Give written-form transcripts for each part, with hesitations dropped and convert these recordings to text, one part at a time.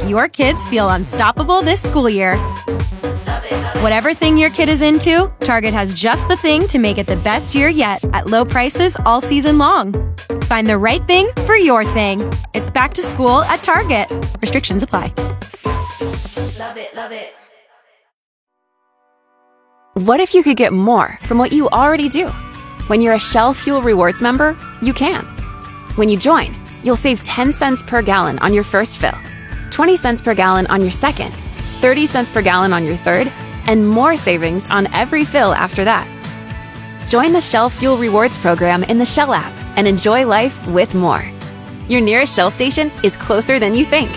your kids feel unstoppable this school year. Whatever thing your kid is into, Target has just the thing to make it the best year yet at low prices all season long. Find the right thing for your thing. It's back to school at Target. Restrictions apply. Love it, love it. What if you could get more from what you already do? When you're a Shell Fuel Rewards member, you can. When you join, you'll save 10 cents per gallon on your first fill, 20 cents per gallon on your second, 30 cents per gallon on your third, and more savings on every fill after that. Join the Shell Fuel Rewards program in the Shell app and enjoy life with more. Your nearest Shell station is closer than you think.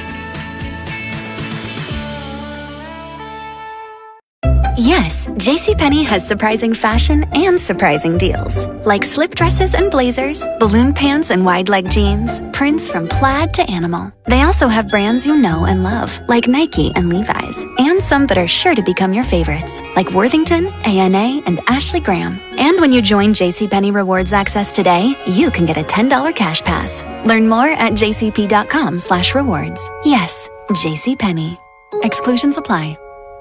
Yes, JCPenney has surprising fashion and surprising deals. Like slip dresses and blazers, balloon pants and wide leg jeans, prints from plaid to animal. They also have brands you know and love, like Nike and Levi's, and some that are sure to become your favorites, like Worthington, ANA, and Ashley Graham. And when you join JCPenney Rewards Access today, you can get a $10 cash pass. Learn more at jcp.com/rewards. Yes, JCPenney. Exclusions apply.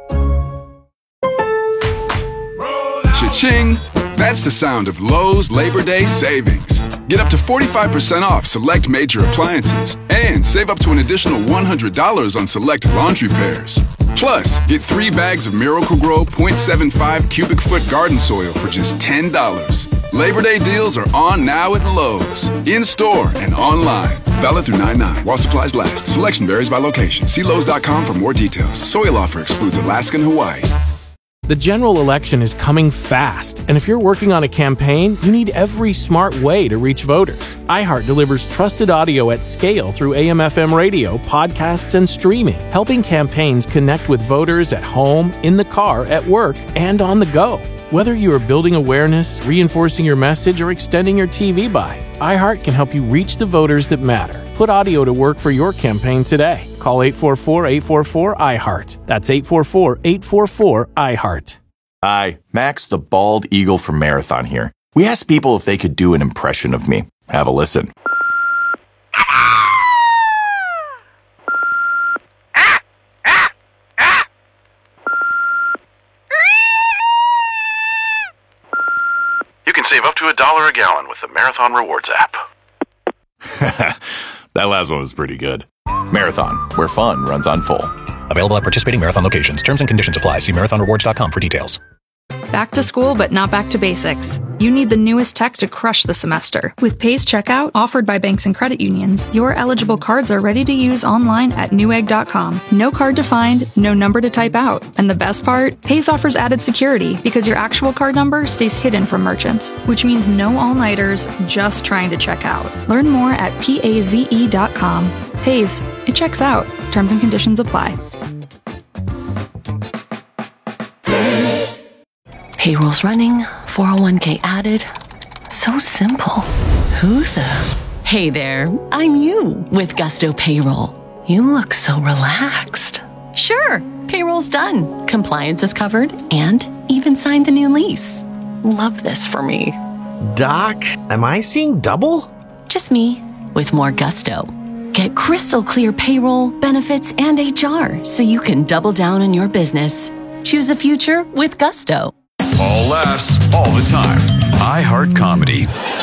Cha-ching! That's the sound of Lowe's Labor Day savings. Get up to 45% off select major appliances and save up to an additional $100 on select laundry pairs. Plus, get 3 bags of Miracle-Gro 0.75 cubic foot garden soil for just $10. Labor Day deals are on now at Lowe's, in-store and online. Valid through 9/9 while supplies last. Selection varies by location. See Lowe's.com for more details. Soil offer excludes Alaska and Hawaii. The general election is coming fast, and if you're working on a campaign, you need every smart way to reach voters. iHeart delivers trusted audio at scale through AM/FM radio, podcasts, and streaming, helping campaigns connect with voters at home, in the car, at work, and on the go. Whether you are building awareness, reinforcing your message, or extending your TV buy, iHeart can help you reach the voters that matter. Put audio to work for your campaign today. Call 844-844-iHeart. That's 844-844-iHeart. Hi, Max the Bald Eagle from Marathon here. We asked people if they could do an impression of me. Have a listen. You can save up to $1 a gallon with the Marathon Rewards app. That last one was pretty good. Marathon, where fun runs on full. Available at participating Marathon locations. Terms and conditions apply. See marathonrewards.com for details. Back to school, but not back to basics. You need the newest tech to crush the semester. With Pays Checkout, offered by banks and credit unions, your eligible cards are ready to use online at newegg.com. No card to find, no number to type out. And the best part? Pays offers added security because your actual card number stays hidden from merchants, which means no all-nighters just trying to check out. Learn more at paze.com. Pays, it checks out. Terms and conditions apply. Payroll's running, 401k added. So simple. Who the? Hey there, I'm you with Gusto Payroll. You look so relaxed. Sure, payroll's done. Compliance is covered and even signed the new lease. Love this for me. Doc, am I seeing double? Just me with more gusto. Get crystal clear payroll, benefits, and HR so you can double down on your business. Choose a future with Gusto. All laughs, all the time. iHeart Comedy.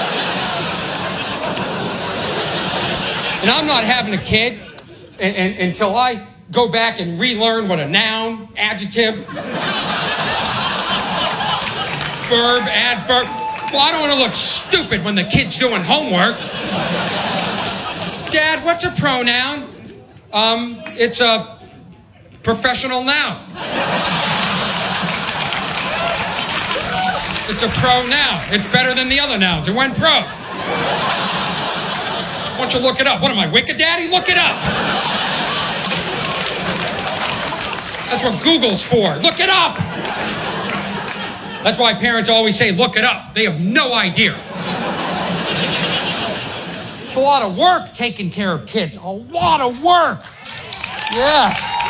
And I'm not having a kid until I go back and relearn what a noun, adjective, verb, adverb. Well, I don't want to look stupid when the kid's doing homework. Dad, what's a pronoun? It's a professional noun. It's a pronoun. It's better than the other nouns. It went pro. Why don't you look it up? What am I, Wicked Daddy? Look it up. That's what Google's for. Look it up. That's why parents always say, look it up. They have no idea. It's a lot of work taking care of kids. A lot of work. Yeah.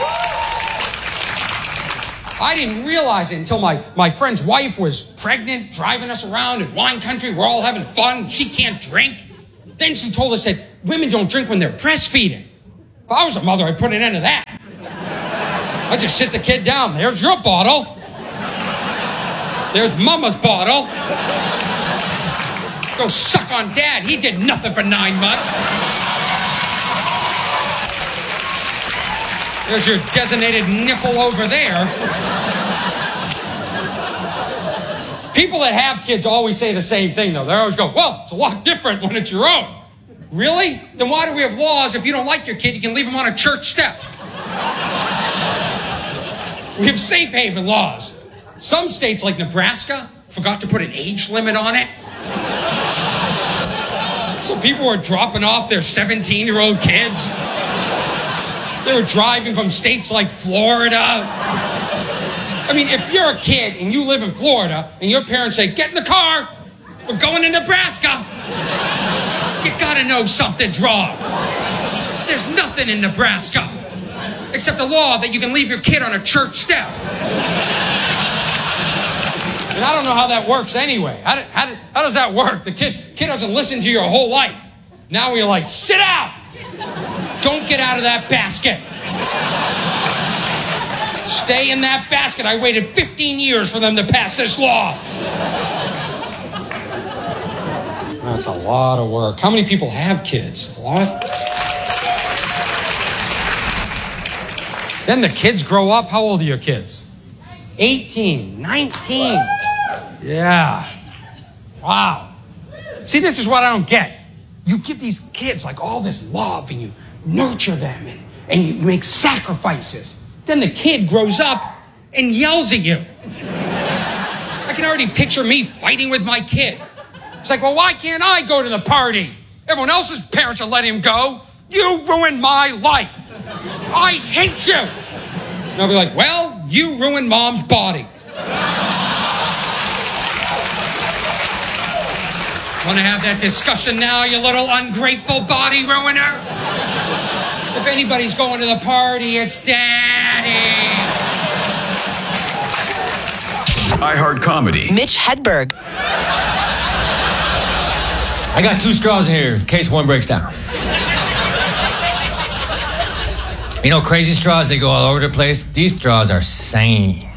I didn't realize it until my friend's wife was pregnant, driving us around in wine country. We're all having fun. She can't drink. Then she told us that women don't drink when they're breastfeeding. If I was a mother, I'd put an end to that. I just sit the kid down. There's your bottle. There's Mama's bottle. Go suck on Dad. He did nothing for 9 months. There's your designated nipple over there. People that have kids always say the same thing, though. They always go, well, it's a lot different when it's your own. Really? Then why do we have laws if you don't like your kid, you can leave him on a church step? We have safe haven laws. Some states, like Nebraska, forgot to put an age limit on it. So people were dropping off their 17-year-old kids. They were driving from states like Florida. I mean, if you're a kid and you live in Florida and your parents say, get in the car, we're going to Nebraska, you gotta know something's wrong. There's nothing in Nebraska except a law that you can leave your kid on a church step. And I don't know how that works anyway. How does that work? The kid doesn't listen to you your whole life. Now we're like, sit out! Don't get out of that basket. Stay in that basket. I waited 15 years for them to pass this law. That's a lot of work. How many people have kids? A lot? Then the kids grow up. How old are your kids? 18, 19. Yeah. Wow. See, this is what I don't get. You give these kids like all this love and you nurture them and you make sacrifices. Then the kid grows up and yells at you. I can already picture me fighting with my kid. It's like, well, why can't I go to the party? Everyone else's parents are letting him go. You ruined my life. I hate you. And I'll be like, well, you ruined Mom's body. Want to have that discussion now, you little ungrateful body ruiner? If anybody's going to the party, it's Daddy. iHeart Comedy. Mitch Hedberg. I got 2 straws in here in case one breaks down. You know, crazy straws, they go all over the place. These straws are sane.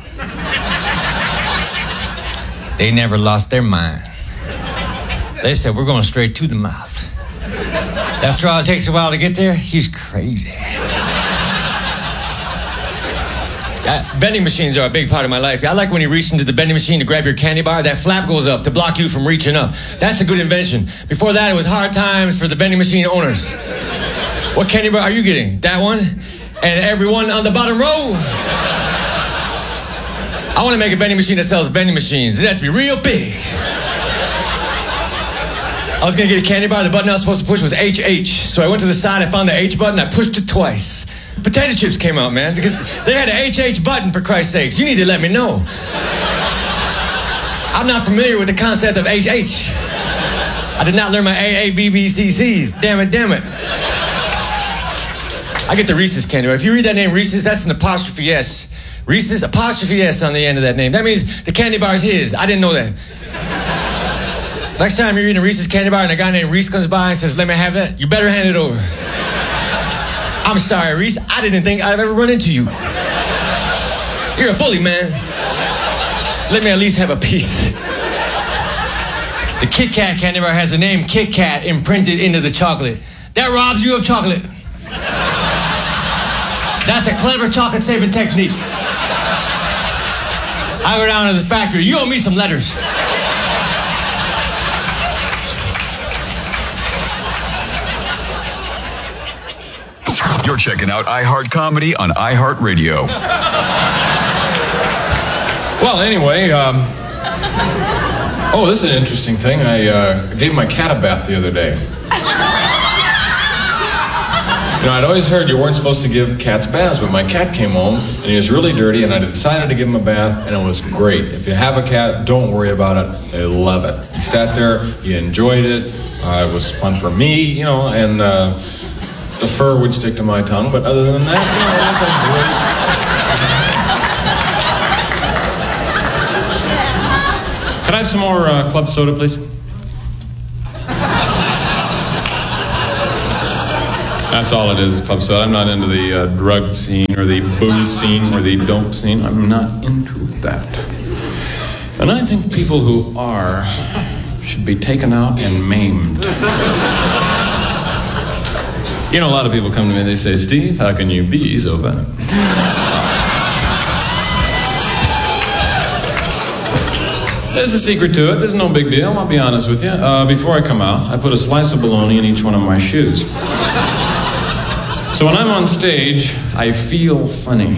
They never lost their mind. They said, we're going straight to the mouth. That straw takes a while to get there. He's crazy. Vending machines are a big part of my life. I like when you reach into the vending machine to grab your candy bar. That flap goes up to block you from reaching up. That's a good invention. Before that, it was hard times for the vending machine owners. What candy bar are you getting? That one? And everyone on the bottom row? I want to make a vending machine that sells vending machines. It has to be real big. I was going to get a candy bar. The button I was supposed to push was HH. So I went to the side, I found the H button, I pushed it twice. Potato chips came out, man, because they had an HH button, for Christ's sakes. You need to let me know. I'm not familiar with the concept of HH. I did not learn my AABBCCs. Damn it. I get the Reese's candy bar. If you read that name Reese's, that's an apostrophe S. Reese's, apostrophe S on the end of that name. That means the candy bar is his. I didn't know that. Next time you're eating a Reese's candy bar and a guy named Reese comes by and says, let me have that, you better hand it over. I'm sorry, Reese. I didn't think I'd ever run into you. You're a bully, man. Let me at least have a piece. The Kit Kat candy bar has the name Kit Kat imprinted into the chocolate. That robs you of chocolate. That's a clever chocolate-saving technique. I go down to the factory. You owe me some letters. You're checking out iHeart Comedy on iHeartRadio. Well, anyway, this is an interesting thing. I gave my cat a bath the other day. You know, I'd always heard you weren't supposed to give cats baths, but my cat came home, and he was really dirty, and I decided to give him a bath, and it was great. If you have a cat, don't worry about it. They love it. He sat there, he enjoyed it. It was fun for me, you know, and the fur would stick to my tongue, but other than that, Could I have some more club soda, please? That's all it is, Club Soda. I'm not into the drug scene or the booze scene or the dope scene. I'm not into that. And I think people who are should be taken out and maimed. You know, a lot of people come to me and they say, Steve, how can you be so venom? There's a secret to it. There's no big deal. I'll be honest with you. Before I come out, I put a slice of bologna in each one of my shoes. So when I'm on stage, I feel funny.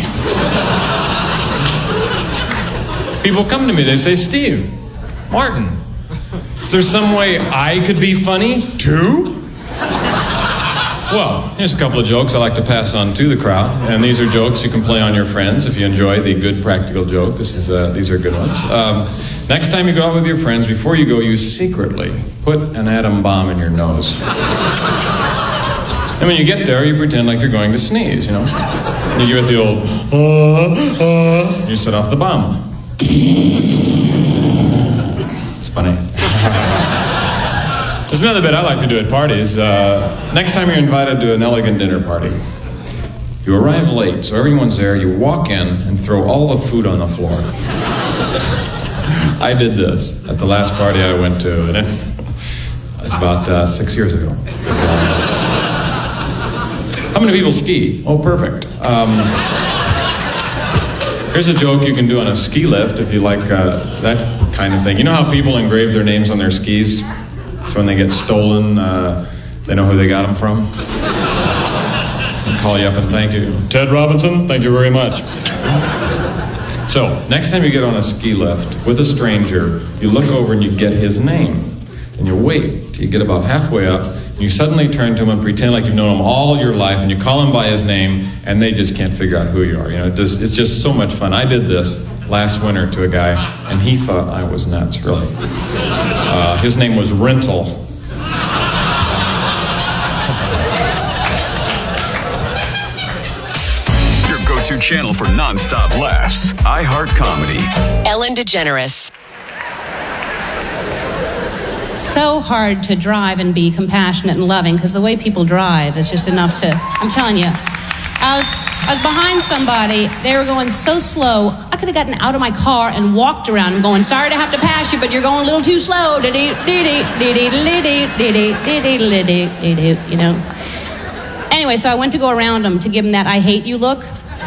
People come to me, they say, Steve, Martin, is there some way I could be funny too? Well, here's a couple of jokes I like to pass on to the crowd, and these are jokes you can play on your friends if you enjoy the good practical joke. These are good ones. Next time you go out with your friends, before you go, you secretly put an atom bomb in your nose. And when you get there, you pretend like you're going to sneeze, you know? You give it the old, you set off the bomb. It's funny. There's another bit I like to do at parties. Next time you're invited to an elegant dinner party, you arrive late, so everyone's there, you walk in and throw all the food on the floor. I did this at the last party I went to, and it was about 6 years ago. How many people ski? Oh, perfect. Here's a joke you can do on a ski lift if you like that kind of thing. You know how people engrave their names on their skis? So when they get stolen, they know who they got them from? They'll call you up and thank you. Ted Robinson, thank you very much. So, next time you get on a ski lift with a stranger, you look over and you get his name. And you wait till you get about halfway up, and you suddenly turn to him and pretend like you've known him all your life, and you call him by his name, and they just can't figure out who you are. You know, it's just so much fun. I did this last winter to a guy, and he thought I was nuts, really. His name was Rental. Channel for non-stop laughs. iHeart Comedy. Ellen DeGeneres. It's so hard to drive and be compassionate and loving because the way people drive is just enough to... I'm telling you, I was behind somebody. They were going so slow. I could have gotten out of my car and walked around and going, sorry to have to pass you, but you're going a little too slow. You know. Anyway, so I went to go around them to give them that I hate you look.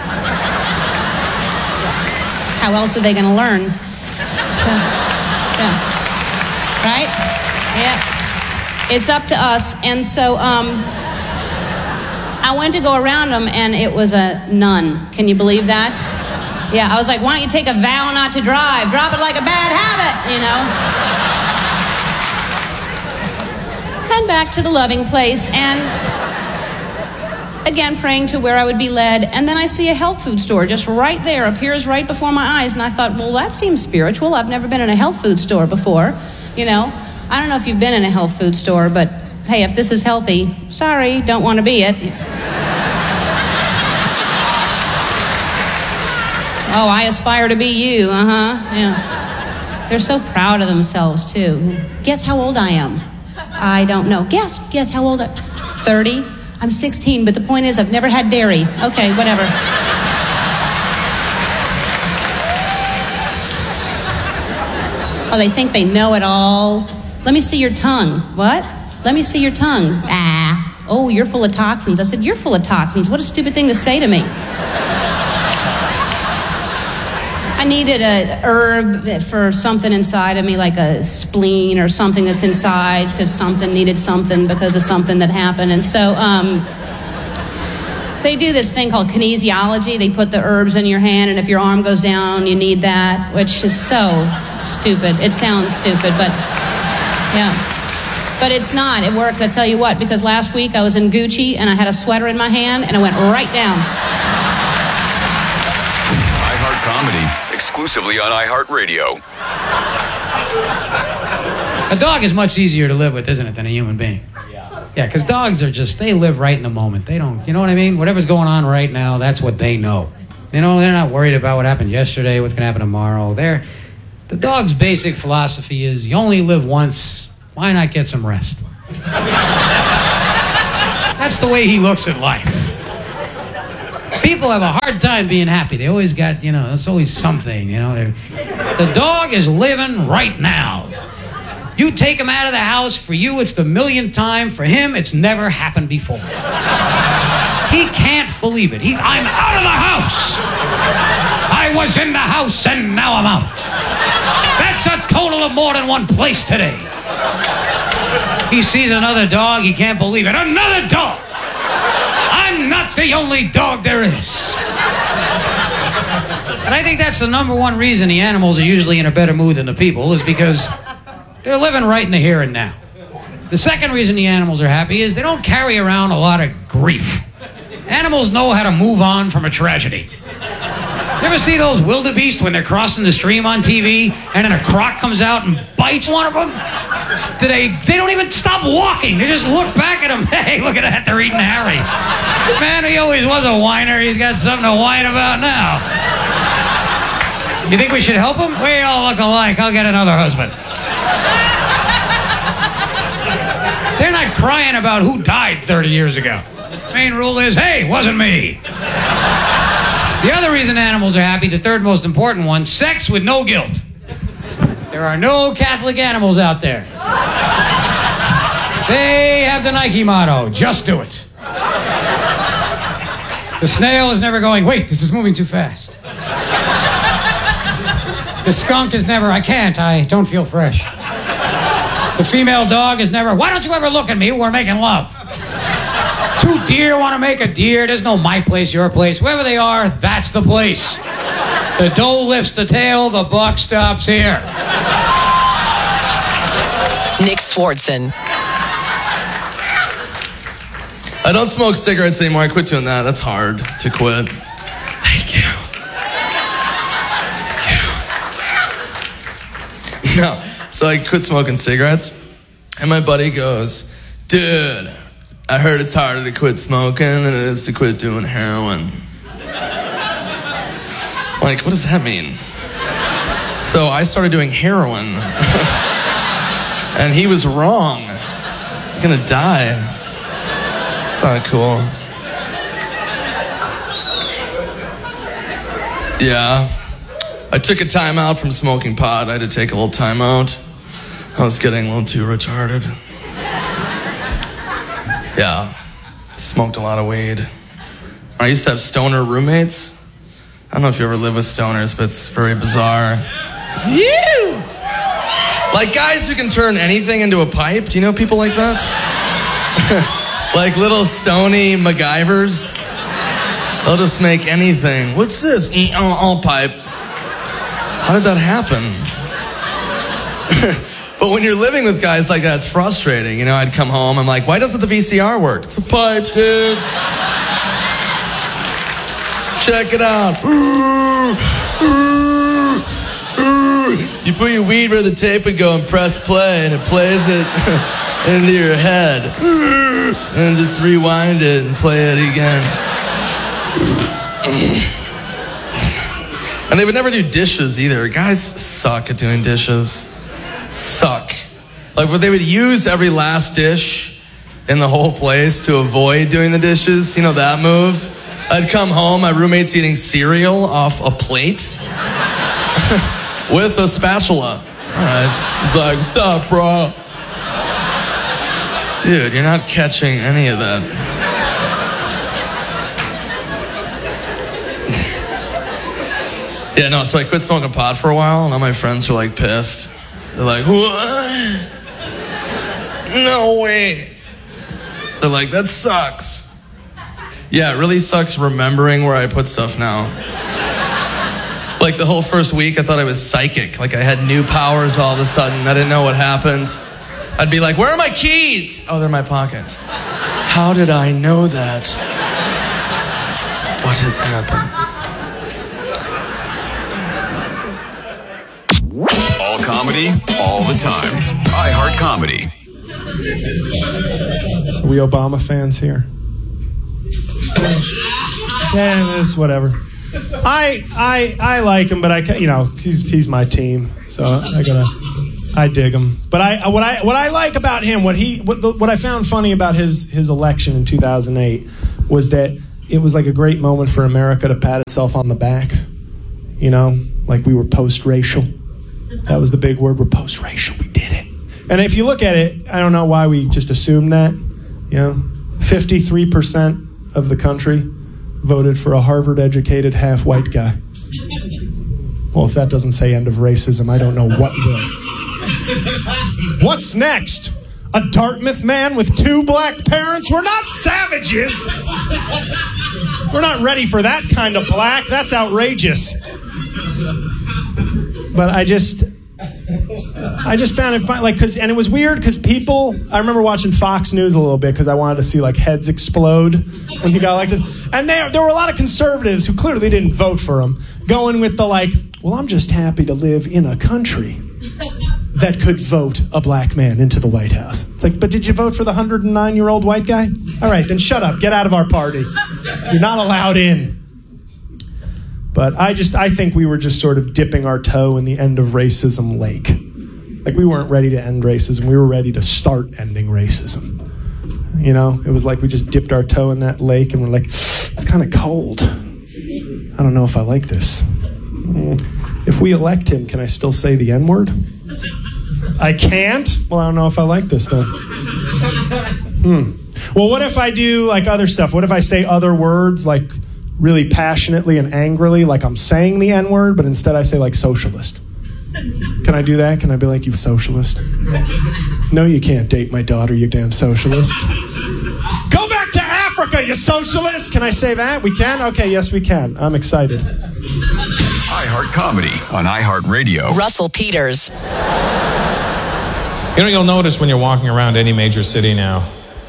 How else are they going to learn? Right? Yeah. It's up to us. And so I went to go around them, and it was a nun. Can you believe that? Yeah, I was like, why don't you take a vow not to drive? Drop it like a bad habit, you know? Head back to the loving place, and... again, praying to where I would be led, and then I see a health food store just right there, appears right before my eyes, and I thought, well, that seems spiritual. I've never been in a health food store before, you know. I don't know if you've been in a health food store, but hey, if this is healthy, sorry, don't want to be it. Oh, I aspire to be you, yeah. They're so proud of themselves, too. Guess how old I am? I don't know. Guess how old I am? 30? I'm 16, but the point is I've never had dairy. Okay, whatever. Oh, they think they know it all. Let me see your tongue. What? Let me see your tongue. Ah. Oh, you're full of toxins. I said, you're full of toxins. What a stupid thing to say to me. I needed a herb for something inside of me, like a spleen or something that's inside, because something needed something because of something that happened. And so they do this thing called kinesiology. They put the herbs in your hand, and if your arm goes down, you need that, which is so stupid. It sounds stupid, but yeah. But it's not. It works, I tell you what, because last week I was in Gucci, and I had a sweater in my hand, and it went right down. iHeart Comedy. Exclusively on iHeartRadio. A dog is much easier to live with, isn't it, than a human being? Yeah, because dogs are just, they live right in the moment. They don't, you know what I mean? Whatever's going on right now, that's what they know. You know, they're not worried about what happened yesterday, what's going to happen tomorrow. The dog's basic philosophy is, you only live once, why not get some rest? That's the way he looks at life. People have a hard time being happy. They always got, there's always something, The dog is living right now. You take him out of the house, for you it's the millionth time. For him, it's never happened before. He can't believe it. I'm out of the house. I was in the house and now I'm out. That's a total of more than one place today. He sees another dog, he can't believe it. Another dog! I'm not the only dog there is. And I think that's the number one reason the animals are usually in a better mood than the people, is because they're living right in the here and now. The second reason the animals are happy is they don't carry around a lot of grief. Animals know how to move on from a tragedy. You ever see those wildebeest when they're crossing the stream on TV and then a croc comes out and bites one of them? They don't even stop walking. They just look back at him. Hey, look at that, they're eating Harry. Man, he always was a whiner. He's got something to whine about now. You think we should help him? We all look alike. I'll get another husband. They're not crying about who died 30 years ago. Main rule is, hey, wasn't me. The other reason animals are happy, the third most important one, sex with no guilt. There are no Catholic animals out there. They have the Nike motto, just do it. The snail is never going, wait, this is moving too fast. The skunk is never, I can't, I don't feel fresh. The female dog is never, why don't you ever look at me? We're making love. Two deer want to make a deer. There's no my place, your place. Wherever they are, that's the place. The doe lifts the tail, the buck stops here. Nick Swartzen. I don't smoke cigarettes anymore. I quit doing that. That's hard to quit. Thank you. No. So I quit smoking cigarettes, and my buddy goes, dude, I heard it's harder to quit smoking than it is to quit doing heroin. Like, what does that mean? So I started doing heroin. And he was wrong. I'm gonna die. It's not cool. Yeah. I took a time out from smoking pot. I had to take a little time out. I was getting a little too retarded. Yeah. Smoked a lot of weed. I used to have stoner roommates. I don't know if you ever live with stoners, but it's very bizarre. You! Like guys who can turn anything into a pipe. Do you know people like that? Like little stony MacGyvers. They'll just make anything. What's this? Pipe. How did that happen? But when you're living with guys like that, it's frustrating. You know, I'd come home, I'm like, why doesn't the VCR work? It's a pipe, dude. Check it out. You put your weed where the tape would go and press play, and it plays it into your head. And just rewind it and play it again. And they would never do dishes either. Guys suck at doing dishes. Suck. Like, they would use every last dish in the whole place to avoid doing the dishes. You know that move? I'd come home, my roommate's eating cereal off a plate with a spatula. All right. He's like, what's up, bro? Dude, you're not catching any of that. Yeah, no, so I quit smoking pot for a while, and all my friends were like pissed. They're like, what? No way. They're like, that sucks. Yeah, it really sucks remembering where I put stuff now. Like the whole first week, I thought I was psychic. Like I had new powers all of a sudden. I didn't know what happened. I'd be like, where are my keys? Oh, they're in my pocket. How did I know that? What has happened? All comedy, all the time. iHeart Comedy. Are we Obama fans here? Yeah, it's whatever. I like him, but he's my team, so I gotta. I dig him. But what I like about him, what I found funny about his election in 2008 was that it was like a great moment for America to pat itself on the back. You know, like we were post-racial. That was the big word. We're post-racial. We did it. And if you look at it, I don't know why we just assumed that. You know, 53% of the country voted for a Harvard-educated half-white guy. Well, if that doesn't say end of racism, I don't know what will. What's next? A Dartmouth man with 2 black parents? We're not savages. We're not ready for that kind of black. That's outrageous. But I just found it fun, like, and it was weird because people, I remember watching Fox News a little bit because I wanted to see like heads explode when he got elected. And there were a lot of conservatives who clearly didn't vote for him, going with the like, well, I'm just happy to live in a country that could vote a black man into the White House. It's like, but did you vote for the 109-year-old white guy? All right, then shut up. Get out of our party. You're not allowed in. But I think we were just sort of dipping our toe in the end of racism lake. Like, we weren't ready to end racism. We were ready to start ending racism. You know, it was like we just dipped our toe in that lake and we're like, it's kind of cold. I don't know if I like this. If we elect him, can I still say the N-word? I can't? Well, I don't know if I like this then. Well, what if I do like other stuff? What if I say other words like really passionately and angrily, like I'm saying the N-word, but instead I say like socialist? Can I do that? Can I be like, you socialist? No, you can't date my daughter, you damn socialist. Go back to Africa, you socialist! Can I say that? We can? Okay, yes we can. I'm excited. iHeart Comedy on iHeartRadio. Russell Peters. You know, you'll notice when you're walking around any major city now,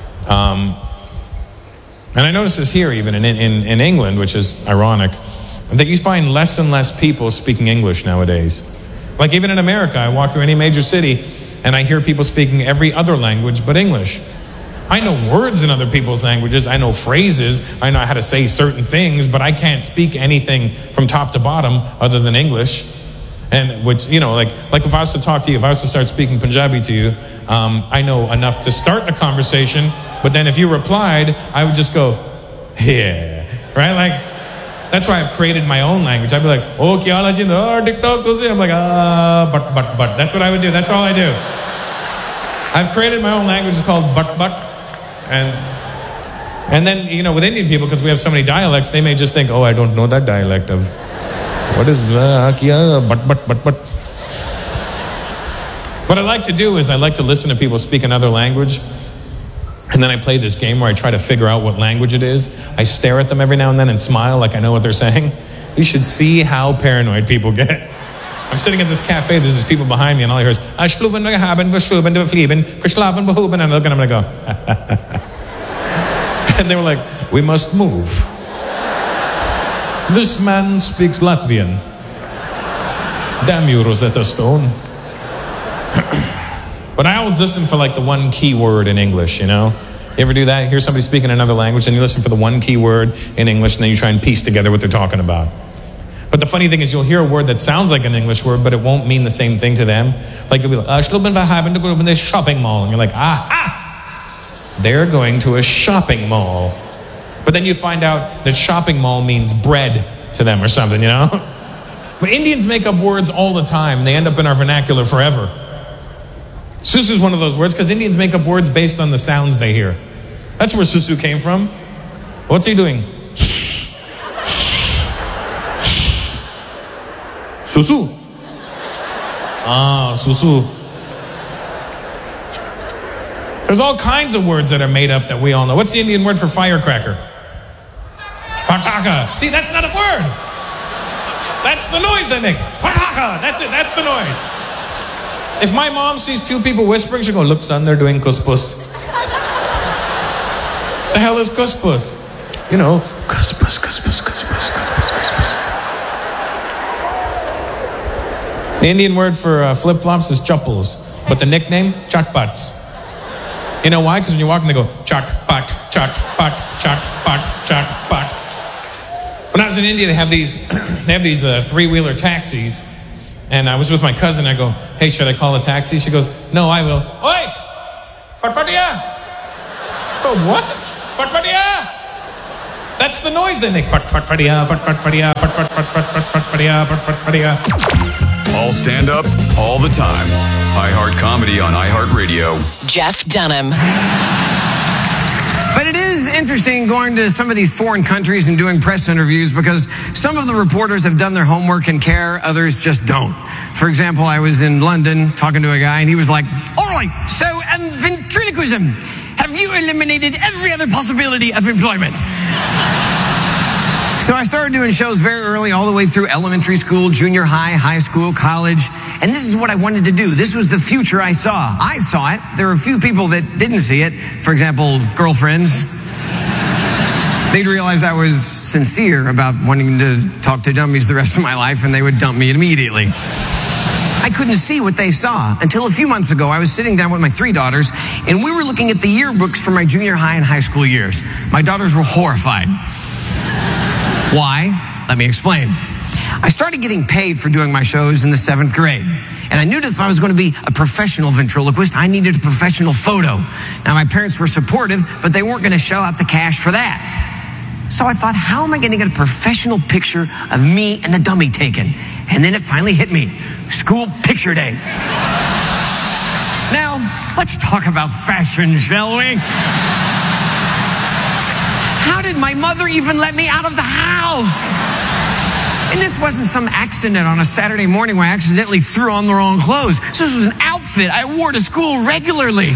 and I notice this here even in England, which is ironic, that you find less and less people speaking English nowadays. Like even in America, I walk through any major city and I hear people speaking every other language but English. I know words in other people's languages, I know phrases, I know how to say certain things, but I can't speak anything from top to bottom other than English. And which, you know, like if I was to talk to you, if I was to start speaking Punjabi to you, I know enough to start a conversation, but then if you replied, I would just go, yeah, right? Like, that's why I've created my own language. I'd be like, oh, kya la jindo, TikTok to say. I'm like, but. That's what I would do. That's all I do. I've created my own language. It's called but. And then, you know, with Indian people, because we have so many dialects, they may just think, oh, I don't know that dialect of, what is but. What I like to do is I like to listen to people speak another language. And then I play this game where I try to figure out what language it is. I stare at them every now and then and smile like I know what they're saying. You should see how paranoid people get. I'm sitting at this cafe, there's these people behind me, and all I hear is, and I look and I'm going to go, and they were like, we must move. This man speaks Latvian. Damn you, Rosetta Stone. But I always listen for like the one key word in English, you know? You ever do that? Hear somebody speaking another language and you listen for the one key word in English and then you try and piece together what they're talking about. But the funny thing is you'll hear a word that sounds like an English word, but it won't mean the same thing to them. Like you'll be like, this shopping mall. And you're like, aha! They're going to a shopping mall. But then you find out that shopping mall means bread to them or something, you know? But Indians make up words all the time. They end up in our vernacular forever. Susu is one of those words because Indians make up words based on the sounds they hear. That's where Susu came from. What's he doing? Susu. Susu. There's all kinds of words that are made up that we all know. What's the Indian word for firecracker? Fataka. See, that's not a word. That's the noise they make. Fataka. That's it. That's the noise. If my mom sees two people whispering, she'll go, look, son, they're doing kuspus. The hell is kuspus? You know, kuspus. The Indian word for flip-flops is chappals, but the nickname, chatpats. You know why? Because when you're walking, they go, chatpat, chatpat, chatpat, chatpat. When I was in India, they have these three-wheeler taxis. And I was with my cousin. I go, hey, should I call a taxi? She goes, no, I will. Oi! Farfadia! Oh, what? Farfadia! That's the noise they make. Farfadia, farfadia, farfadia, farfadia. All stand up, all the time. iHeart Comedy on iHeartRadio. Jeff Dunham. But it is interesting going to some of these foreign countries and doing press interviews because some of the reporters have done their homework and care, others just don't. For example, I was in London talking to a guy and he was like, all right, so ventriloquism. Have you eliminated every other possibility of employment? So I started doing shows very early, all the way through elementary school, junior high, high school, college. And this is what I wanted to do. This was the future I saw. I saw it. There were a few people that didn't see it. For example, girlfriends. They'd realize I was sincere about wanting to talk to dummies the rest of my life, and they would dump me immediately. I couldn't see what they saw until a few months ago. I was sitting down with my 3 daughters, and we were looking at the yearbooks for my junior high and high school years. My daughters were horrified. Why? Let me explain. I started getting paid for doing my shows in the 7th grade. And I knew that if I was going to be a professional ventriloquist, I needed a professional photo. Now, my parents were supportive, but they weren't going to shell out the cash for that. So I thought, how am I going to get a professional picture of me and the dummy taken? And then it finally hit me. School picture day. Now, let's talk about fashion, shall we? How did my mother even let me out of the house? And this wasn't some accident on a Saturday morning where I accidentally threw on the wrong clothes. This was an outfit I wore to school regularly.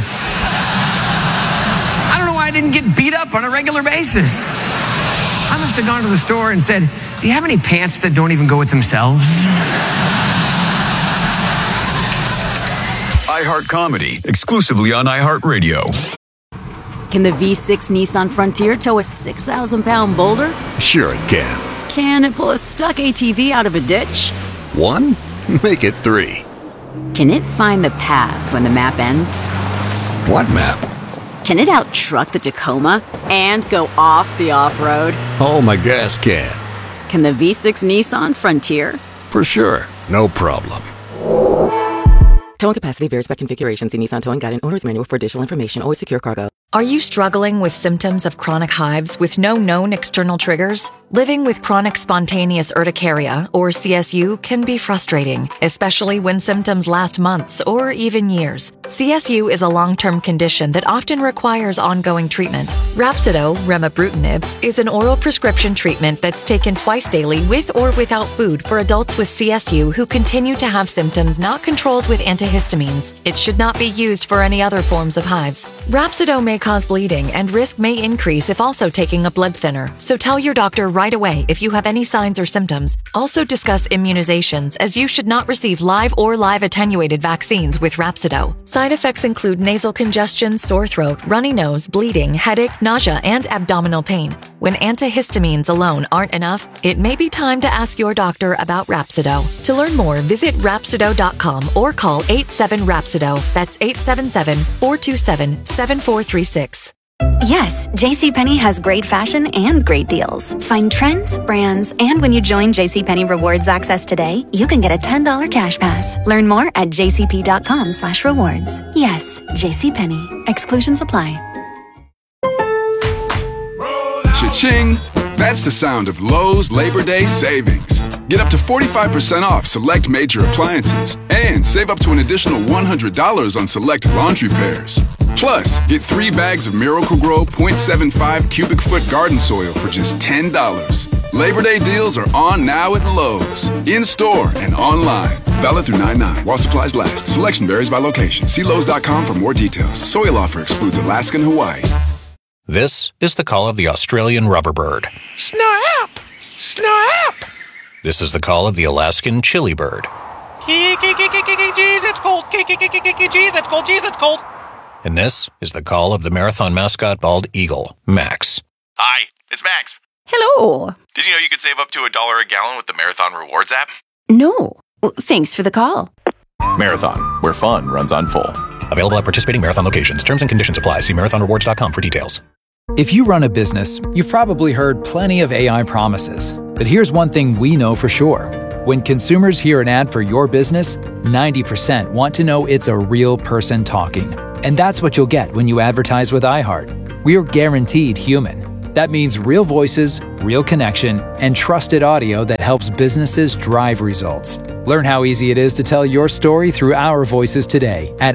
I don't know why I didn't get beat up on a regular basis. I must have gone to the store and said, do you have any pants that don't even go with themselves? iHeart Comedy, exclusively on iHeartRadio. Can the V6 Nissan Frontier tow a 6,000-pound boulder? Sure it can. Can it pull a stuck ATV out of a ditch? 1? Make it 3. Can it find the path when the map ends? What map? Can it out-truck the Tacoma and go off the off-road? Oh, my gas can. Can the V6 Nissan Frontier? For sure. No problem. Towing capacity varies by configuration. See Nissan Towing Guide and Owner's Manual for additional information. Always secure cargo. Are you struggling with symptoms of chronic hives with no known external triggers? Living with chronic spontaneous urticaria, or CSU, can be frustrating, especially when symptoms last months or even years. CSU is a long-term condition that often requires ongoing treatment. Rhapsido, remibrutinib, is an oral prescription treatment that's taken twice daily with or without food for adults with CSU who continue to have symptoms not controlled with antihistamines. It should not be used for any other forms of hives. Rhapsido may cause bleeding and risk may increase if also taking a blood thinner, so tell your doctor right away if you have any signs or symptoms. Also discuss immunizations, as you should not receive live or live attenuated vaccines with Rhapsido. Side effects include nasal congestion, sore throat, runny nose, bleeding, headache, nausea, and abdominal pain. When antihistamines alone aren't enough, it may be time to ask your doctor about Rhapsido. To learn more, visit Rhapsido.com or call 87-RHAPSIDO. That's 877-427-7436. Yes, JCPenney has great fashion and great deals. Find trends, brands, and when you join JCPenney Rewards Access today, you can get a $10 cash pass. Learn more at jcp.com/rewards. Yes, JCPenney. Exclusions apply. Cha-ching! That's the sound of Lowe's Labor Day savings. Get up to 45% off select major appliances and save up to an additional $100 on select laundry pairs. Plus, get 3 bags of Miracle-Gro 0.75 cubic foot garden soil for just $10. Labor Day deals are on now at Lowe's, in-store and online. Valid through 9/9 while supplies last. Selection varies by location. See Lowe's.com for more details. Soil offer excludes Alaska and Hawaii. This is the call of the Australian rubberbird. Snap! Snap! This is the call of the Alaskan chili bird. Jeez, it's cold. Jeez, it's cold. Jeez, it's cold. And this is the call of the marathon mascot bald eagle, Max. Hi, it's Max. Hello. Did you know you could save up to $1 a gallon with the Marathon Rewards app? No. Thanks for the call. Marathon, where fun runs on full. Available at participating marathon locations. Terms and conditions apply. See marathonrewards.com for details. If you run a business, you've probably heard plenty of AI promises. But here's one thing we know for sure. When consumers hear an ad for your business, 90% want to know it's a real person talking. And that's what you'll get when you advertise with iHeart. We're guaranteed human. That means real voices, real connection, and trusted audio that helps businesses drive results. Learn how easy it is to tell your story through our voices today at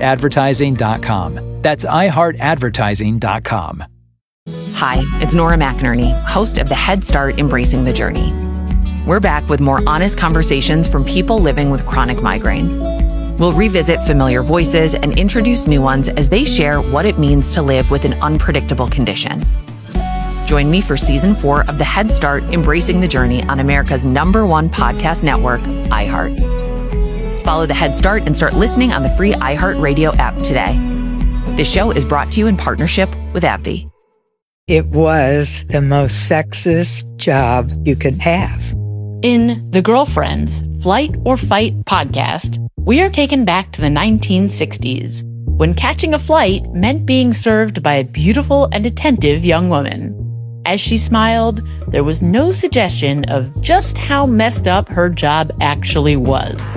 iHeartAdvertising.com. That's iHeartAdvertising.com. Hi, it's Nora McInerney, host of the Head Start Embracing the Journey. We're back with more honest conversations from people living with chronic migraine. We'll revisit familiar voices and introduce new ones as they share what it means to live with an unpredictable condition. Join me for Season 4 of the Head Start Embracing the Journey on America's #1 podcast network, iHeart. Follow the Head Start and start listening on the free iHeartRadio app today. This show is brought to you in partnership with AbbVie. It was the most sexist job you could have. In The Girlfriends, Flight or Fight podcast, we are taken back to the 1960s, when catching a flight meant being served by a beautiful and attentive young woman. As she smiled, there was no suggestion of just how messed up her job actually was.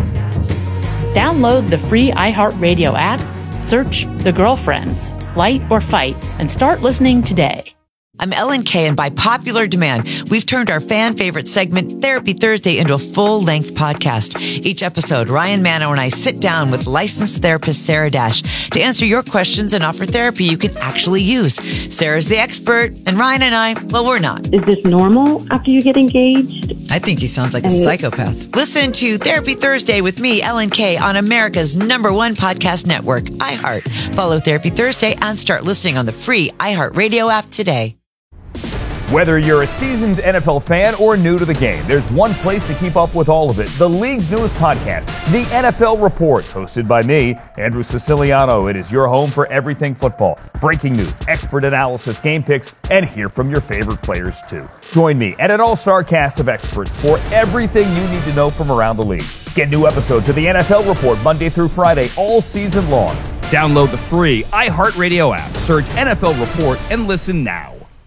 Download the free iHeartRadio app, search The Girlfriends, Flight or Fight, and start listening today. I'm Ellen Kay, and by popular demand, we've turned our fan favorite segment, Therapy Thursday, into a full-length podcast. Each episode, Ryan Manno and I sit down with licensed therapist Sarah Dash to answer your questions and offer therapy you can actually use. Sarah's the expert, and Ryan and I, well, we're not. Is this normal after you get engaged? I think he sounds like a psychopath. Listen to Therapy Thursday with me, Ellen Kay, on America's #1 podcast network, iHeart. Follow Therapy Thursday and start listening on the free iHeartRadio app today. Whether you're a seasoned NFL fan or new to the game, there's one place to keep up with all of it. The league's newest podcast, The NFL Report, hosted by me, Andrew Siciliano. It is your home for everything football. Breaking news, expert analysis, game picks, and hear from your favorite players too. Join me and an all-star cast of experts for everything you need to know from around the league. Get new episodes of The NFL Report Monday through Friday all season long. Download the free iHeartRadio app. Search NFL Report and listen now.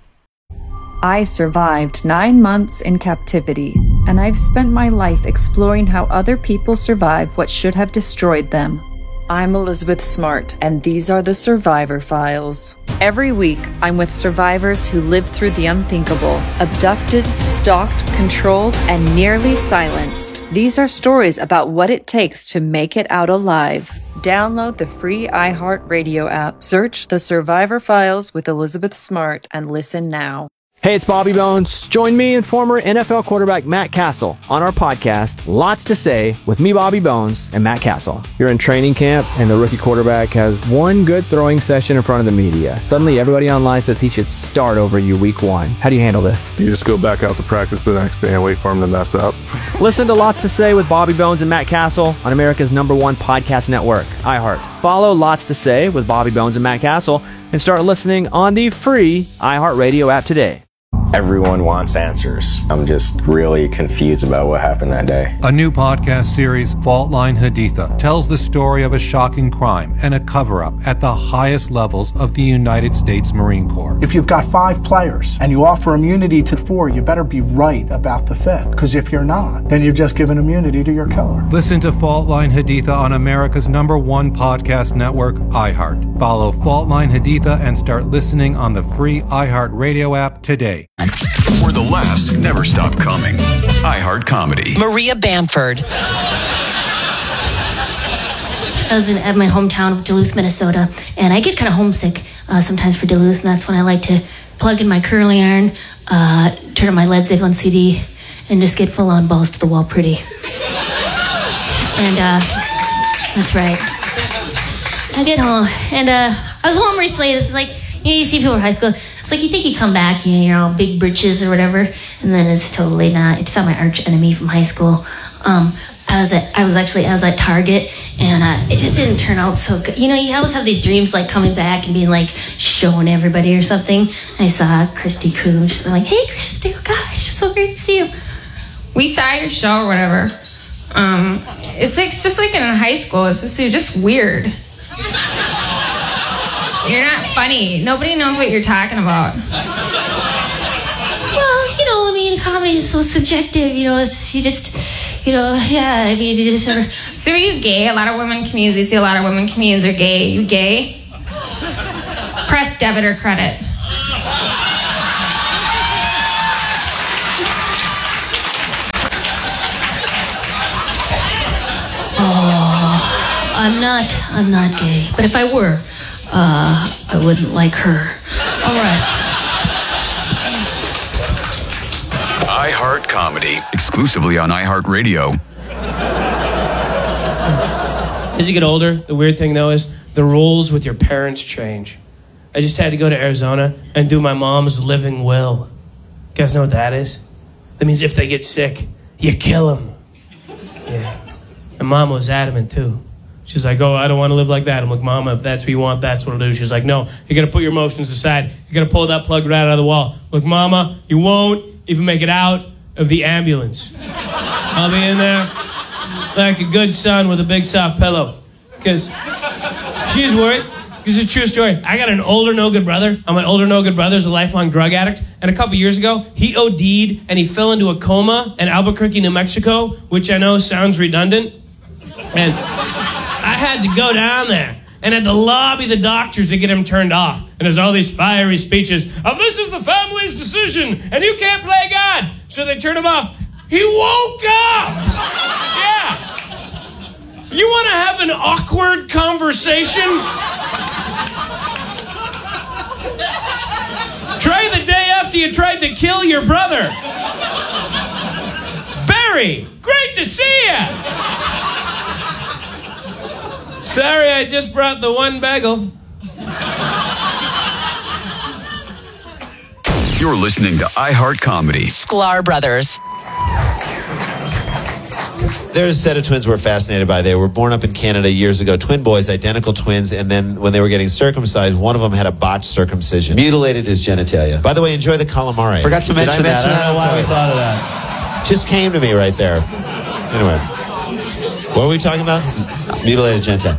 I survived 9 months in captivity, and I've spent my life exploring how other people survive what should have destroyed them. I'm Elizabeth Smart, and these are the Survivor Files. Every week, I'm with survivors who lived through the unthinkable, abducted, stalked, controlled, and nearly silenced. These are stories about what it takes to make it out alive. Download the free iHeartRadio app, search The Survivor Files with Elizabeth Smart, and listen now. Hey, it's Bobby Bones. Join me and former NFL quarterback Matt Castle on our podcast, Lots to Say, with me, Bobby Bones, and Matt Castle. You're in training camp, and the rookie quarterback has one good throwing session in front of the media. Suddenly, everybody online says he should start over you week 1. How do you handle this? You just go back out to practice the next day and wait for him to mess up. Listen to Lots to Say with Bobby Bones and Matt Castle on America's #1 podcast network, iHeart. Follow Lots to Say with Bobby Bones and Matt Castle and start listening on the free iHeartRadio app today. Everyone wants answers. I'm just really confused about what happened that day. A new podcast series, Fault Line Haditha, tells the story of a shocking crime and a cover-up at the highest levels of the United States Marine Corps. If you've got 5 players and you offer immunity to 4, you better be right about the 5th. Because if you're not, then you've just given immunity to your killer. Listen to Fault Line Haditha on America's #1 podcast network, iHeart. Follow Fault Line Haditha and start listening on the free iHeartRadio app today. Where the laughs never stop coming. iHeart Comedy. Maria Bamford. I was at my hometown of Duluth, Minnesota, and I get kind of homesick sometimes for Duluth, and that's when I like to plug in my curling iron, turn on my Led Zeppelin CD, and just get full on balls to the wall pretty. And that's right. I get home, and I was home recently. It's like, you see people in high school. It's like you think you come back, you're all big britches or whatever, and then it's totally not. It's not my arch enemy from high school. I was at Target, and it just didn't turn out so good. You know, you always have these dreams like coming back and being like showing everybody or something. I saw Christy Coombs. I'm like, hey, Christy, oh gosh, so great to see you. We saw your show or whatever. It's just like in high school. It's just weird. You're not funny. Nobody knows what you're talking about. Well, comedy is so subjective. It's just, Yeah, I mean, you just sort of... So are you gay? A lot of women comedians, you see a lot of women comedians are gay. You gay? Press debit or credit. Oh, I'm not gay. But if I were, I wouldn't like her. All right. iHeart Comedy, exclusively on iHeartRadio. As you get older, the weird thing though is the rules with your parents change. I just had to go to Arizona and do my mom's living will. You guys know what that is? That means if they get sick, you kill them. Yeah. And Mom was adamant too. She's like, oh, I don't want to live like that. I'm like, Mama, if that's what you want, that's what I'll do. She's like, no, you got to put your emotions aside. You got to pull that plug right out of the wall. I'm like, Mama, you won't even make it out of the ambulance. I'll be in there like a good son with a big soft pillow. Because she's worried. This is a true story. I got an older no-good brother. My older no-good brother's a lifelong drug addict. And a couple years ago, he OD'd and he fell into a coma in Albuquerque, New Mexico, which I know sounds redundant. And I had to go down there and had to lobby the doctors to get him turned off. And there's all these fiery speeches of this is the family's decision and you can't play God. So they turned him off. He woke up! Yeah. You want to have an awkward conversation? Try the day after you tried to kill your brother. Barry, great to see you. Sorry, I just brought the one bagel. You're listening to iHeart Comedy. Sklar Brothers. There's a set of twins we're fascinated by. They were born up in Canada years ago. Twin boys, identical twins. And then when they were getting circumcised, one of them had a botched circumcision. Mutilated his genitalia. By the way, enjoy the calamari. Forgot to mention that. I don't know why we thought of that. Just came to me right there. Anyway. What were we talking about? Mutilated genitalia.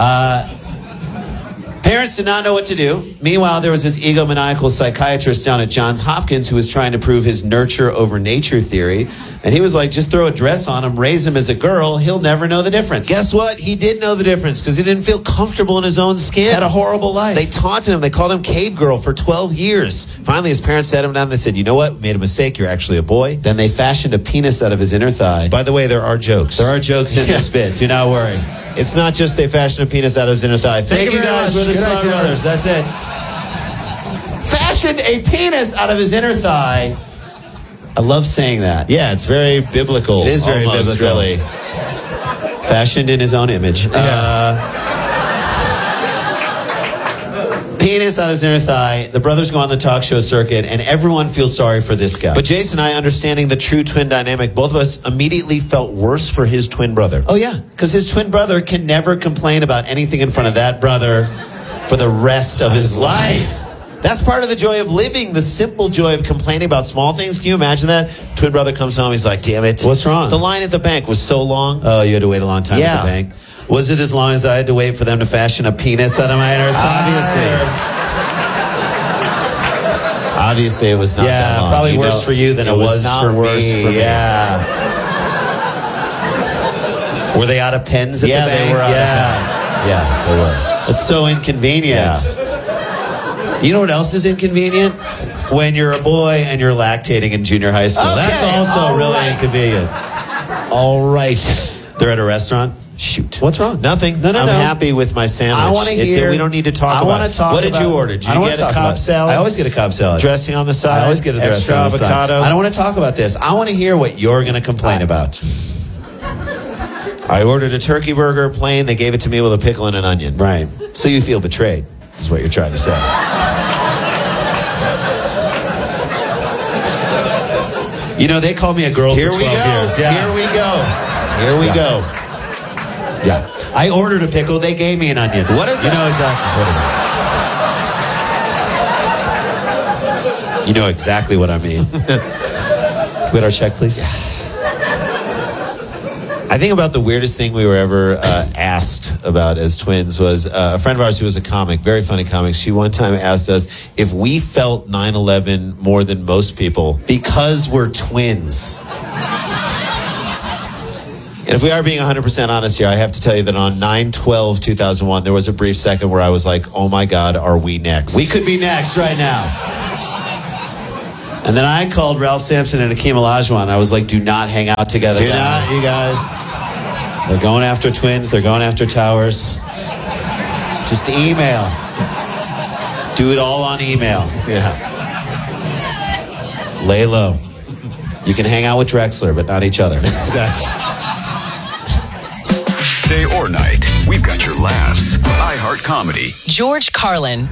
Parents did not know what to do. Meanwhile, there was this egomaniacal psychiatrist down at Johns Hopkins who was trying to prove his nurture over nature theory. And he was like, just throw a dress on him, raise him as a girl, he'll never know the difference. Guess what? He did know the difference because he didn't feel comfortable in his own skin. Had a horrible life. They taunted him. They called him Cave Girl for 12 years. Finally, his parents sat him down and they said, you know what? We made a mistake. You're actually a boy. Then they fashioned a penis out of his inner thigh. By the way, there are jokes. There are jokes in this bit. Do not worry. It's not just they fashioned a penis out of his inner thigh. Thank you guys for the Sklar Brothers. That's it. Fashioned a penis out of his inner thigh. I love saying that. Yeah, it's very biblical. It is very biblical. Really. Fashioned in his own image. Penis on his inner thigh. The brothers go on the talk show circuit, and everyone feels sorry for this guy. But Jason and I, understanding the true twin dynamic, both of us immediately felt worse for his twin brother. Oh, yeah, because his twin brother can never complain about anything in front of that brother for the rest of his life. That's part of the joy of living, the simple joy of complaining about small things. Can you imagine that? Twin brother comes home, he's like, damn it. What's wrong? The line at the bank was so long. Oh, you had to wait a long time at the bank. Was it as long as I had to wait for them to fashion a penis out of my inner thigh? Obviously, it was not that long. Probably worse for you than it was for me. Yeah. Were they out of pens at the bank? They were out of pens. Yeah, they were. It's so inconvenient. Yeah. You know what else is inconvenient? When you're a boy and you're lactating in junior high school. Okay, that's also really inconvenient. All right. They're at a restaurant. Shoot. What's wrong? Nothing. No. I'm happy with my sandwich. I want to hear. We don't need to talk about it. What did you order? Did you get a Cobb salad? I always get a Cobb salad. Dressing on the side? I always get a dressing on the side. Extra avocado? I don't want to talk about this. I want to hear what you're going to complain about. I ordered a turkey burger plain. They gave it to me with a pickle and an onion. Right. So you feel betrayed, is what you're trying to say. You know, they called me a girl for 12 years. Yeah. Here we go. Here we go. Yeah. I ordered a pickle. They gave me an onion. What is that? You know exactly what I mean. With our check, please. Yeah. I think about the weirdest thing we were ever asked about as twins was a friend of ours who was a comic, very funny comic. She one time asked us if we felt 9/11 more than most people because we're twins. And if we are being 100% honest here, I have to tell you that on 9/12/2001, there was a brief second where I was like, oh my God, are we next? We could be next right now. And then I called Ralph Sampson and Akeem Olajuwon. I was like, do not hang out together. Do not, you guys. They're going after twins. They're going after towers. Just email. Do it all on email. Yeah. Lay low. You can hang out with Drexler, but not each other. Exactly. Day or night, we've got your laughs. iHeart Comedy. George Carlin.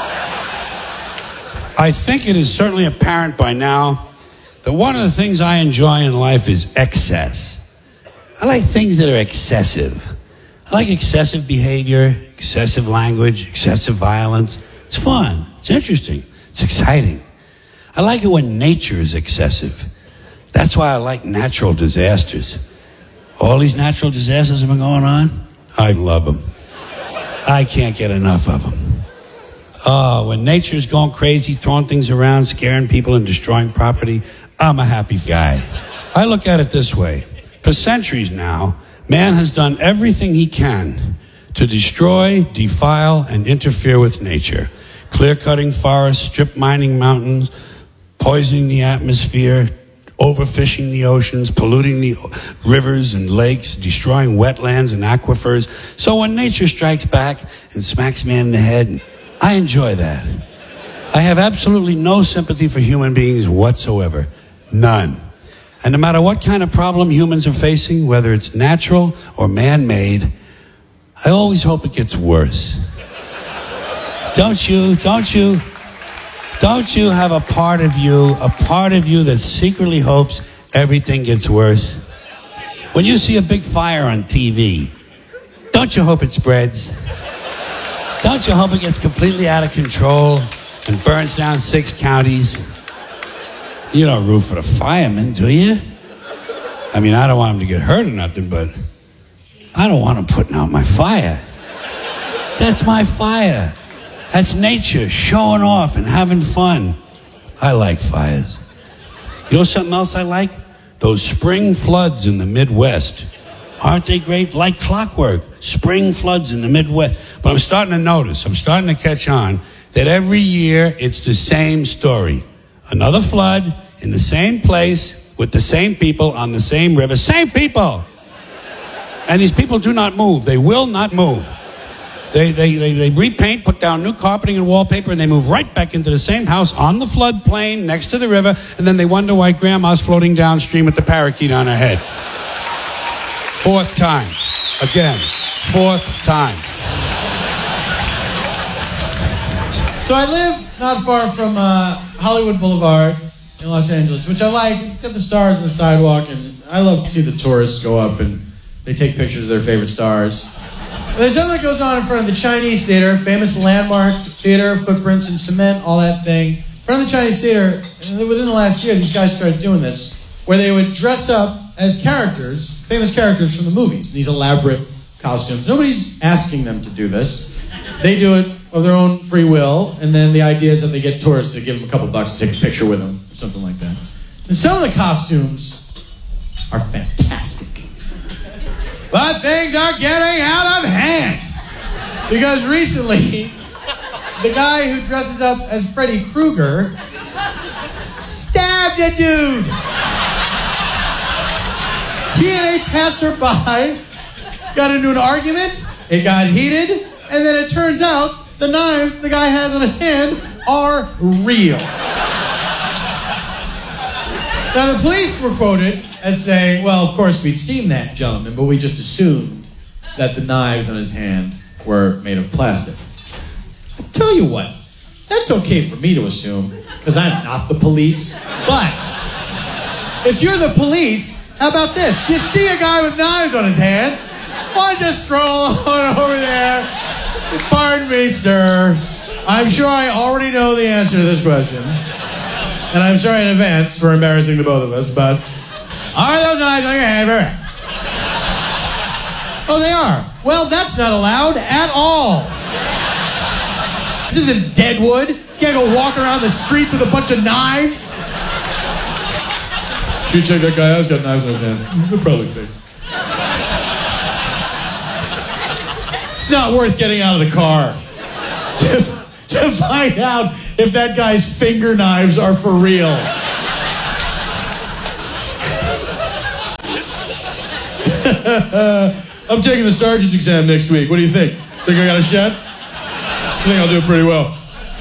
I think it is certainly apparent by now that one of the things I enjoy in life is excess. I like things that are excessive. I like excessive behavior, excessive language, excessive violence. It's fun. It's interesting. It's exciting. I like it when nature is excessive. That's why I like natural disasters. All these natural disasters have been going on. I love them. I can't get enough of them. Oh, when nature's going crazy, throwing things around, scaring people and destroying property, I'm a happy guy. I look at it this way. For centuries now, man has done everything he can to destroy, defile, and interfere with nature. Clear-cutting forests, strip mining mountains, poisoning the atmosphere, overfishing the oceans, polluting the rivers and lakes, destroying wetlands and aquifers. So when nature strikes back and smacks man in the head, I enjoy that. I have absolutely no sympathy for human beings whatsoever. None. And no matter what kind of problem humans are facing, whether it's natural or man-made, I always hope it gets worse. Don't you have a part of you that secretly hopes everything gets worse? When you see a big fire on TV, don't you hope it spreads? Don't you hope it gets completely out of control and burns down 6 counties? You don't root for the firemen, do you? I mean, I don't want them to get hurt or nothing, but I don't want them putting out my fire. That's my fire. That's nature showing off and having fun. I like fires. You know something else I like? Those spring floods in the Midwest. Aren't they great? Like clockwork. Spring floods in the Midwest. But I'm starting to catch on that every year it's the same story. Another flood in the same place with the same people on the same river. Same people! And these people do not move. They will not move. They repaint, put down new carpeting and wallpaper, and they move right back into the same house on the floodplain next to the river, and then they wonder why grandma's floating downstream with the parakeet on her head. 4th time. Again. 4th time. So I live not far from Hollywood Boulevard in Los Angeles, which I like. It's got the stars on the sidewalk, and I love to see the tourists go up and they take pictures of their favorite stars. There's something that goes on in front of the Chinese Theater, famous landmark theater, footprints in cement, all that thing. In front of the Chinese Theater, within the last year, these guys started doing this, where they would dress up as characters, famous characters from the movies, these elaborate costumes. Nobody's asking them to do this. They do it of their own free will, and then the idea is that they get tourists to give them a couple bucks to take a picture with them, or something like that. And some of the costumes are fantastic. But things are getting out of hand. Because recently, the guy who dresses up as Freddy Krueger stabbed a dude. He and a passerby got into an argument, it got heated, and then it turns out the knives the guy has on his hand are real. Now, the police were quoted as saying, well, of course, we'd seen that gentleman, but we just assumed that the knives on his hand were made of plastic. I tell you what, that's okay for me to assume, because I'm not the police. But if you're the police, how about this? You see a guy with knives on his hand, why don't you stroll on over there? Pardon me, sir. I'm sure I already know the answer to this question. And I'm sorry in advance for embarrassing the both of us, but are those knives on your hand? Oh, they are. Well, that's not allowed at all. This isn't Deadwood. You can't go walk around the streets with a bunch of knives. Should check that guy out. He's got knives on his hand. He'll probably fake. It's not worth getting out of the car to find out if that guy's finger knives are for real. I'm taking the sergeant's exam next week. What do you think? Think I got a shot? I think I'll do pretty well.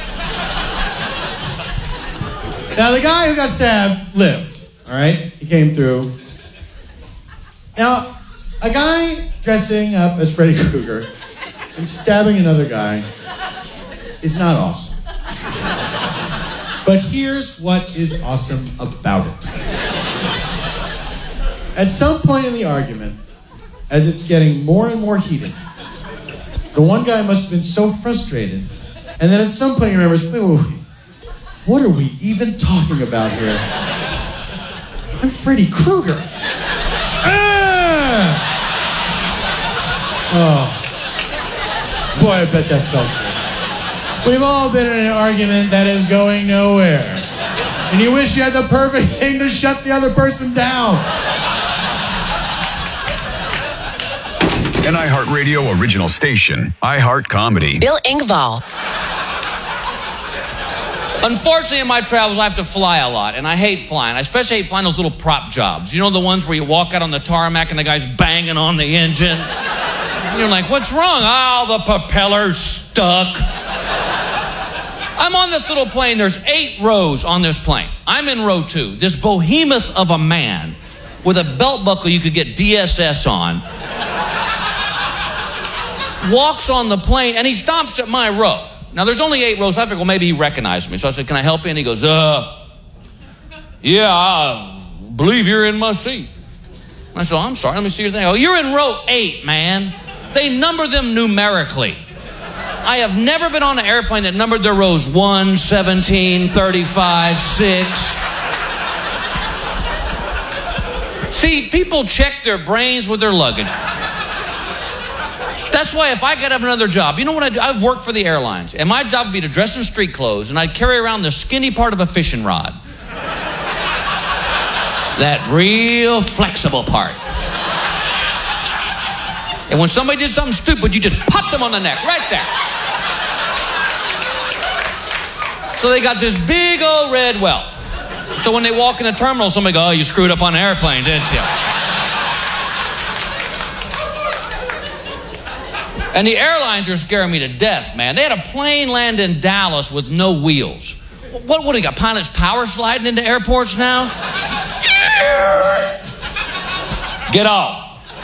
Now, the guy who got stabbed lived, all right? He came through. Now, a guy dressing up as Freddy Krueger and stabbing another guy is not awesome. But here's what is awesome about it. At some point in the argument, as it's getting more and more heated, the one guy must have been so frustrated, and then at some point he remembers, wait, what are we even talking about here? I'm Freddy Krueger. Oh. Boy, I bet that felt good. We've all been in an argument that is going nowhere. And you wish you had the perfect thing to shut the other person down. An iHeartRadio original station, iHeart Comedy. Bill Engvall. Unfortunately, in my travels, I have to fly a lot, and I hate flying. I especially hate flying those little prop jobs. You know, the ones where you walk out on the tarmac and the guy's banging on the engine? And you're like, what's wrong? Oh, the propeller's stuck. I'm on this little plane. There's 8 rows on this plane. I'm in row 2. This behemoth of a man with a belt buckle you could get DSS on walks on the plane, and he stops at my row. Now, there's only 8 rows. I figured, well, maybe he recognized me. So I said, can I help you? And he goes, yeah, I believe you're in my seat. And I said, I'm sorry, let me see your thing. Oh, you're in row 8, man. They number them numerically. I have never been on an airplane that numbered their rows 1, 17, 35, 6. See, people check their brains with their luggage. That's why if I could have another job, you know what I do? I work for the airlines, and my job would be to dress in street clothes, and I'd carry around the skinny part of a fishing rod. That real flexible part. And when somebody did something stupid, you just pop them on the neck, right there. So they got this big old red welt. So when they walk in the terminal, somebody goes, oh, you screwed up on an airplane, didn't you? And the airlines are scaring me to death, man. They had a plane land in Dallas with no wheels. What do you got, pilots power sliding into airports now? Get off.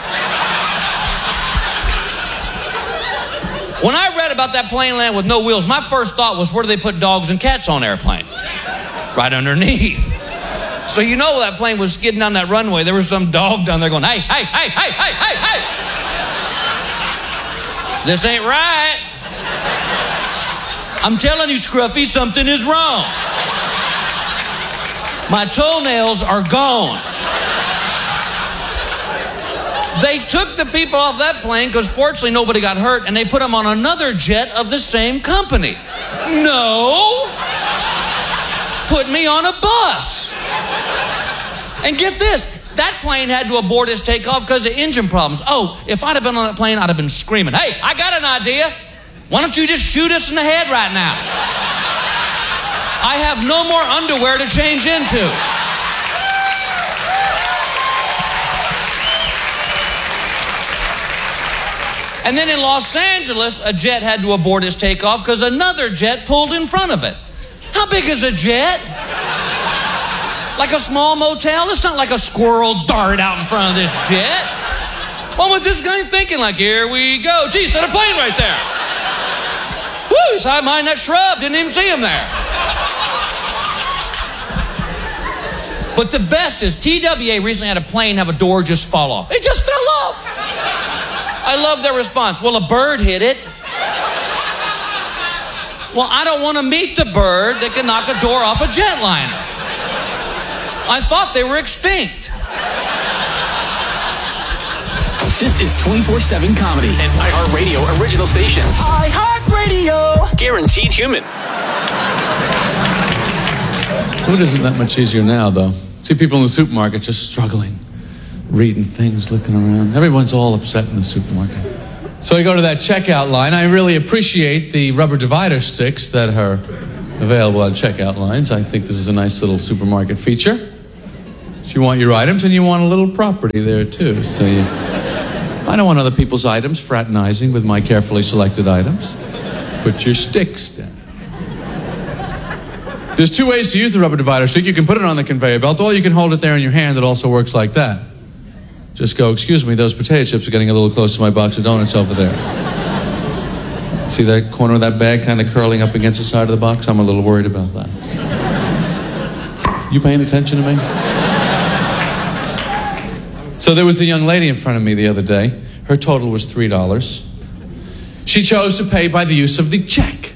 When I read about that plane land with no wheels, my first thought was, where do they put dogs and cats on airplane? Right underneath. So you know that plane was skidding down that runway. There was some dog down there going, hey, hey, hey, hey, hey, hey, hey. This ain't right. I'm telling you, Scruffy, something is wrong. My toenails are gone. They took the people off that plane because fortunately nobody got hurt, and they put them on another jet of the same company. No. Put me on a bus. And get this. That plane had to abort its takeoff because of engine problems. Oh, if I'd have been on that plane, I'd have been screaming, hey, I got an idea. Why don't you just shoot us in the head right now? I have no more underwear to change into. And then in Los Angeles, a jet had to abort its takeoff because another jet pulled in front of it. How big is a jet? Like a small motel? It's not like a squirrel darted out in front of this jet. What was this guy thinking? Like, here we go. Geez, there's a plane right there. Woo, he's hiding behind that shrub. Didn't even see him there. But the best is TWA recently had a plane have a door just fall off. It just fell off. I love their response. Well, a bird hit it. Well, I don't want to meet the bird that can knock a door off a jetliner. I thought they were extinct. This is 24/7 Comedy, an iHeartRadio original station. iHeartRadio. Guaranteed human. It isn't that much easier now, though. See people in the supermarket just struggling, reading things, looking around. Everyone's all upset in the supermarket. So I go to that checkout line. I really appreciate the rubber divider sticks that are available on checkout lines. I think this is a nice little supermarket feature. You want your items and you want a little property there too. So I don't want other people's items fraternizing with my carefully selected items. Put your sticks down. There's two ways to use the rubber divider stick. You can put it on the conveyor belt, or you can hold it there in your hand. It also works like that. Just go, excuse me, those potato chips are getting a little close to my box of donuts over there. See that corner of that bag kind of curling up against the side of the box? I'm a little worried about that. You paying attention to me? So there was the young lady in front of me the other day. Her total was $3. She chose to pay by the use of the check.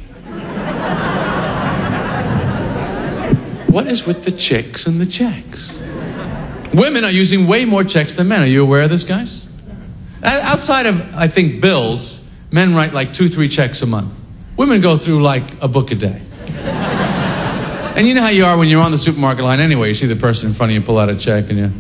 What is with the chicks and the checks? Women are using way more checks than men. Are you aware of this, guys? Outside of, I think, bills, men write like 2-3 checks a month. Women go through like a book a day. And you know how you are when you're on the supermarket line anyway. You see the person in front of you pull out a check and you...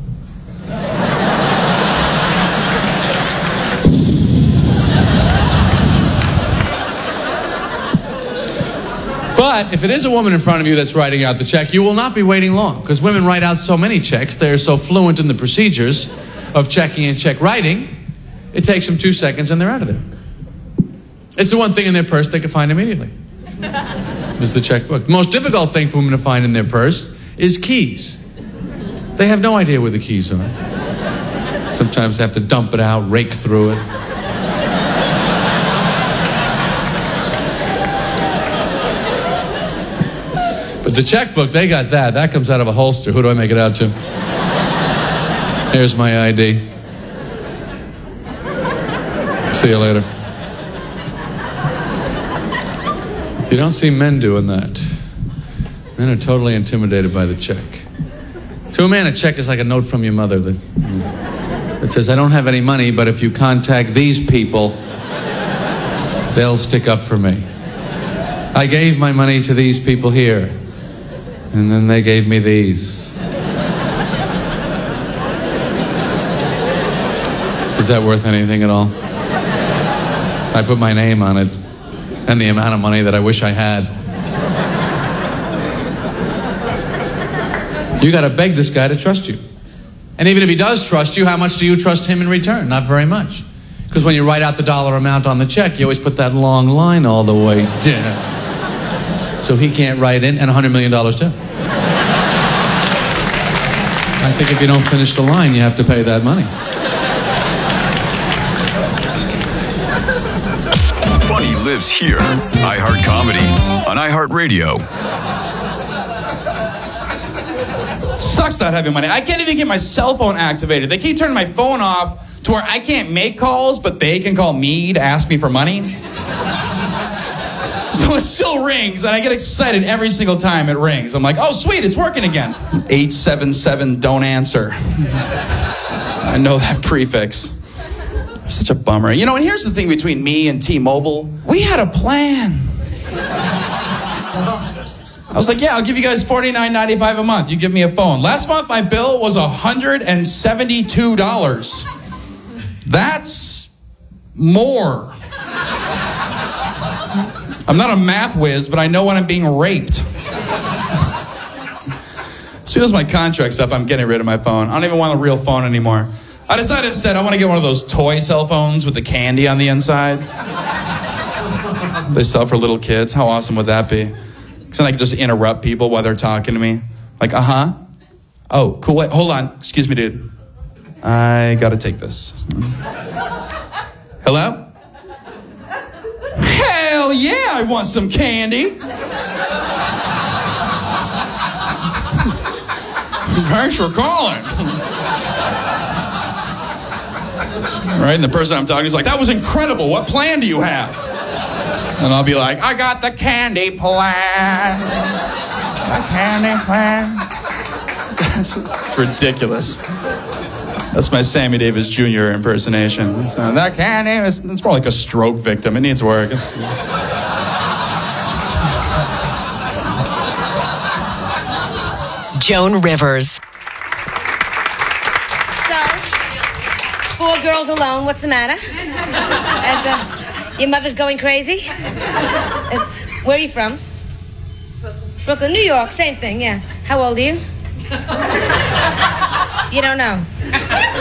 But if it is a woman in front of you that's writing out the check, you will not be waiting long, because women write out so many checks. They're so fluent in the procedures of checking and check writing, it takes them 2 seconds and they're out of there. It's the one thing in their purse they can find immediately. It's the checkbook. The most difficult thing for women to find in their purse is keys. They have no idea where the keys are. Sometimes they have to dump it out, rake through it. But the checkbook, they got that. That comes out of a holster. Who do I make it out to? Here's my ID. See you later. You don't see men doing that. Men are totally intimidated by the check. To a man, a check is like a note from your mother that says, I don't have any money, but if you contact these people, they'll stick up for me. I gave my money to these people here. And then they gave me these. Is that worth anything at all? I put my name on it and the amount of money that I wish I had. You got to beg this guy to trust you. And even if he does trust you, how much do you trust him in return? Not very much. Because when you write out the dollar amount on the check, you always put that long line all the way down. So he can't write in, and $100 million too. I think if you don't finish the line, you have to pay that money. Funny lives here. iHeart Comedy on iHeart Radio. Sucks not having money. I can't even get my cell phone activated. They keep turning my phone off to where I can't make calls, but they can call me to ask me for money. So it still rings, and I get excited every single time it rings. I'm like, oh, sweet, it's working again. 877, don't answer. I know that prefix. Such a bummer. You know, and here's the thing between me and T-Mobile. We had a plan. I was like, yeah, I'll give you guys $49.95 a month. You give me a phone. Last month, my bill was $172. That's more. I'm not a math whiz, but I know when I'm being raped. As soon as my contract's up, I'm getting rid of my phone. I don't even want a real phone anymore. I decided instead I want to get one of those toy cell phones with the candy on the inside. They sell for little kids. How awesome would that be? Because then I can just interrupt people while they're talking to me. Like, uh-huh. Oh, cool. Wait, hold on. Excuse me, dude. I got to take this. Hello? Hell yeah, I want some candy. Thanks for calling. Right, and the person I'm talking to is like, that was incredible. What plan do you have? And I'll be like, I got the candy plan. The candy plan. It's ridiculous. That's my Sammy Davis Jr. impersonation. So that candy, it's more like a stroke victim. It needs work. Joan Rivers. 4 girls alone. What's the matter? That's your mother's going crazy? Where are you from? Brooklyn, New York. Same thing, yeah. How old are you? You don't know.